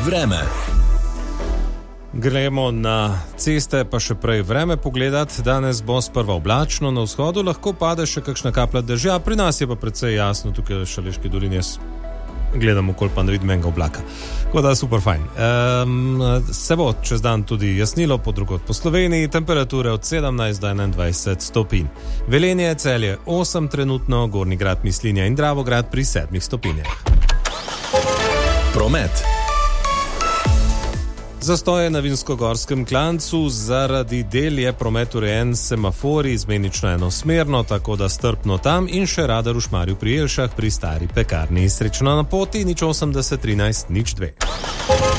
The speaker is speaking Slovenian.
Vreme. Gremo na ceste, pa še prej vreme pogledati. Danes bo sprva oblačno, na vzhodu lahko pade še kakšna kaplja dežja, pri nas je pa precej jasno, tukaj v Šaleški dolini jaz gledam okoli, pa ne vidim enega oblaka. Tako da super fajn. Se bo čez dan tudi jasnilo, podrugod po Sloveniji, temperature od 17 do 21 stopinj. Velenje, Celje 8 trenutno, Gornji Grad, Mislinja in Dravograd pri 7 stopinjah. Promet. Zastoje na Vinskogorskem klancu, zaradi del je promet urejen s semafori izmenično enosmerno, tako da strpno tam in še radar v Šmarju pri Jelšah pri stari pekarni. Srečno na poti, 080 13 02.